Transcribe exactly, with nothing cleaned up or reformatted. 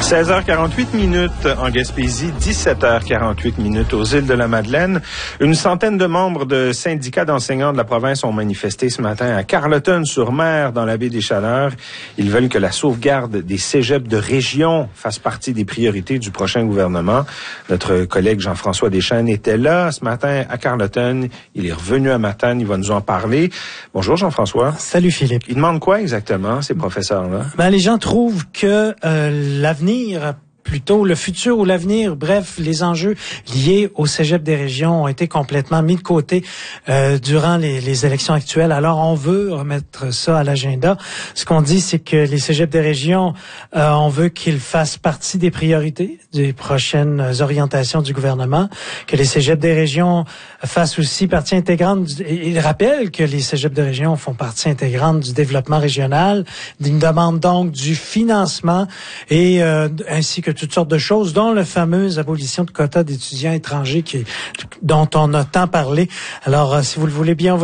seize heures quarante-huit minutes en Gaspésie, dix-sept heures quarante-huit minutes aux îles de la Madeleine. Une centaine de membres de syndicats d'enseignants de la province ont manifesté ce matin à Carleton-sur-Mer, dans la baie des Chaleurs. Ils veulent que la sauvegarde des cégeps de région fasse partie des priorités du prochain gouvernement. Notre collègue Jean-François Deschênes était là ce matin à Carleton. Il est revenu à Matane, il va nous en parler. Bonjour Jean-François. Salut Philippe. Ils demandent quoi exactement, ces professeurs-là? Ben, les gens trouvent que euh, l'avenir plutôt le futur ou l'avenir, bref, les enjeux liés au cégep des régions ont été complètement mis de côté euh, durant les, les élections actuelles. Alors, on veut remettre ça à l'agenda. Ce qu'on dit, c'est que les cégeps des régions, euh, on veut qu'ils fassent partie des priorités des prochaines orientations du gouvernement, que les cégeps des régions fassent aussi partie intégrante. Du, il rappelle que les cégeps des régions font partie intégrante du développement régional. Ils demandent donc du financement et euh, ainsi que toutes sortes de choses, dont la fameuse abolition de quotas d'étudiants étrangers qui, dont on a tant parlé. Alors, euh, si vous le voulez bien, on va